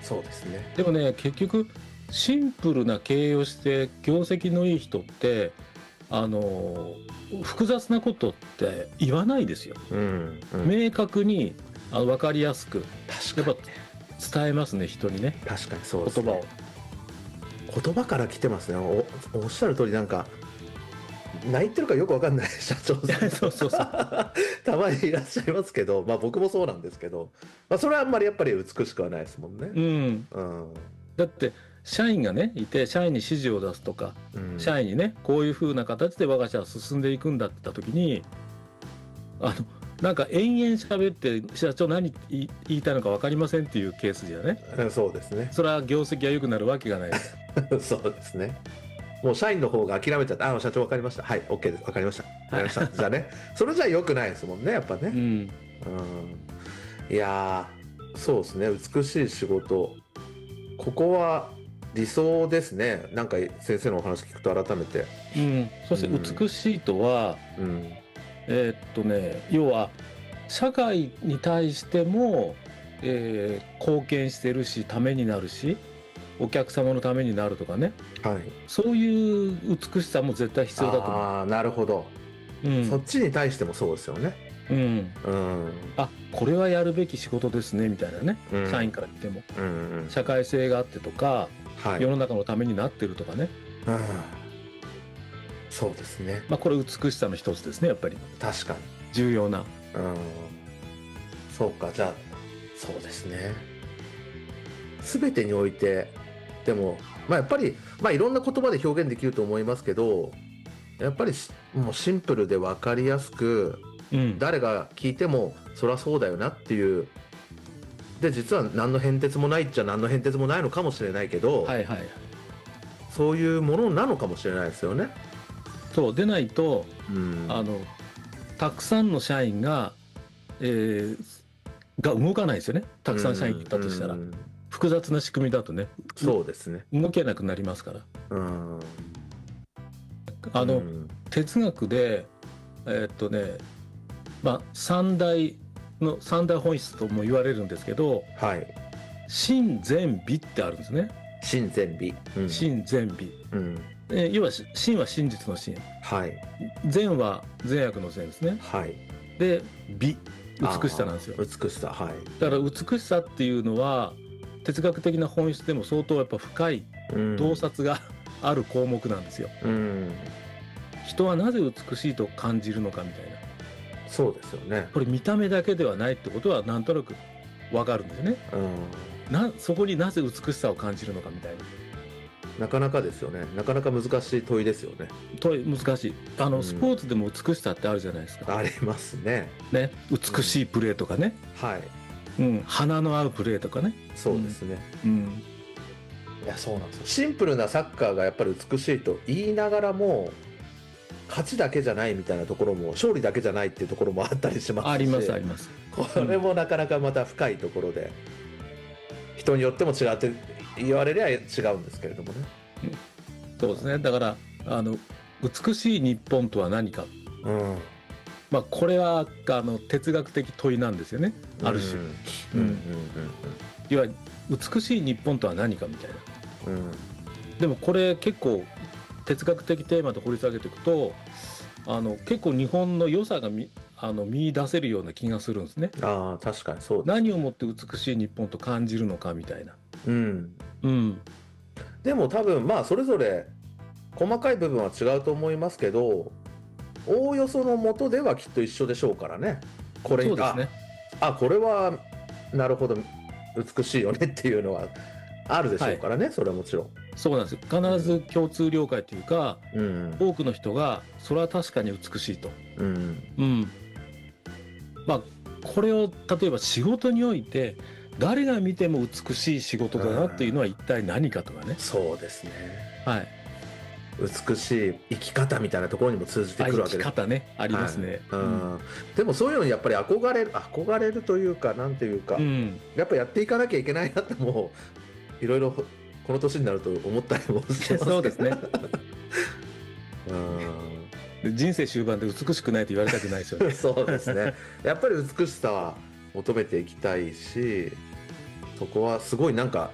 そうですね。 でもね、結局シンプルな経営をして業績のいい人って複雑なことって言わないですよ。 うんうん、 明確に分かりやすくやっぱ確かにね。 伝えますね、人にね、 確かにそうです言葉を。 ね。言葉から来てますね。おっしゃる通り、なんか泣いてるかよくわかんない社長さんそうそうそう。 たまにいらっしゃいますけど、まあ僕もそうなんですけど、まあそれはあんまりやっぱり美しくはないですもんね。 うん。 うん。 だって社員がねいて、社員に指示を出すとか、 うん。 社員にねこういう風な形で我が社は進んでいくんだって言った時に、なんか延々喋って社長何言いたいのか分かりませんっていうケースじゃね、 そうですね。 それは業績が良くなるわけがないです。 そうですね。もう社員の方が諦めちゃって、社長わかりました。はい、OK です。わかりました。わかりました。じゃあね、それじゃ良くないですもんね、やっぱね。 うん。 うん。いやー、そうですね。美しい仕事。ここは理想ですね。なんか先生のお話聞くと改めて。 うん、そして美しいとは、 うん。 要は社会に対しても、貢献してるし、ためになるし、お客様のためになるとかね、 はい。 そういう美しさも絶対必要だと思う。 ああ、なるほど。そっちに対してもそうですよね。 うん、 うん。 これはやるべき仕事ですねみたいなね、 うん社員から言ってもうんうん。 社会性があってとか、 はい。 世の中のためになってるとかね、 うん。そうですね。 これ美しさの一つですね、やっぱり確かに。 重要な。 うん。そうか、じゃあ、そうですね。すべてにおいて、でも、やっぱり、いろんな言葉で表現できると思いますけど、やっぱりもうシンプルで分かりやすく、 うん、 誰が聞いても、そりゃそうだよなっていう、で、実は何の変哲もないっちゃ何の変哲もないのかもしれないけど、 はいはい。 そういうものなのかもしれないですよね。 そうでないと、 うん。 たくさんの社員が、動かないですよね。たくさん社員いたとしたら、複雑な仕組みだとね、 そうですね。 動けなくなりますから。 うん。 哲学で三大本質とも言われるんですけど、 はい。 真善美ってあるんですね。 真善美。 真善美。 うん。 要は真は真実の真。 はい。 善は善悪の善ですね。 はい。 で美、美しさなんですよ。 美しさ、はい。 だから美しさっていうのは哲学的な本質でも相当やっぱ深い洞察がある項目なんですよ。 うん。 人はなぜ美しいと感じるのかみたいな。 そうですよね。 これ見た目だけではないってことはなんとなくわかるんですね。そこになぜ美しさを感じるのかみたいな。 なかなかですよね。なかなか難しい問いですよね。 難しい。スポーツでも美しさってあるじゃないですか。 ありますね。 ね、美しいプレーとかね。 はい。 鼻の合うプレーとかね。 そうですね。いや、そうなんですよ。シンプルなサッカーがやっぱり美しいと言いながらも、勝ちだけじゃないみたいなところも、勝利だけじゃないっていうところもあったりしますし。 ありますあります。 これもなかなかまた深いところで、人によっても違って言われりゃ違うんですけれどもね。 そうですね。だから美しい日本とは何か。これは哲学的問いなんですよね。ある種。いわゆる美しい日本とは何かみたいな。でもこれ結構哲学的テーマで掘り下げていくと結構日本の良さが見出せるような気がするんですね。 確かにそうです。 何をもって美しい日本と感じるのかみたいな。 でも多分それぞれ細かい部分は違うと思いますけど、おおよその元ではきっと一緒でしょうからね。これそうですね。 これはなるほど美しいよねっていうのはあるでしょうからね、それはもちろん。 そうなんです。必ず共通了解というか、多くの人がそれは確かに美しいと。これを例えば仕事において誰が見ても美しい仕事だなっていうのは一体何かとかね。 そうですね。 はい。 美しい生き方みたいなところにも通じてくるわけです。 生き方ね、ありますね。 でもそういうのにやっぱり憧れるというか、なんていうか、やっぱやっていかなきゃいけないなってもういろいろこの年になると思ったりもしてます。 そうですね。人生終盤で美しくないと言われたくないですよね。 そうですね。やっぱり美しさは求めていきたいし、そこはすごいなんか